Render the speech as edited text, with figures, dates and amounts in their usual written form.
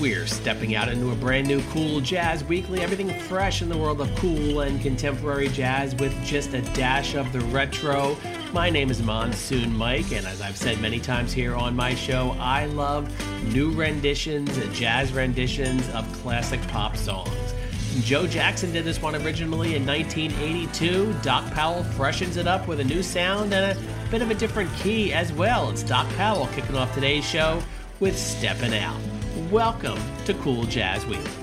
We're stepping out into a brand new Cool Jazz Weekly, everything fresh in the world of cool and contemporary jazz with just a dash of the retro. My name is Monsoon Mike, and as I've said many times here on my show, I love new renditions and jazz renditions of classic pop songs. Joe Jackson did this one originally in 1982. Doc Powell freshens it up with a new sound and a bit of a different key as well. It's Doc Powell kicking off today's show with Steppin' Out. Welcome to Cool Jazz Weekly.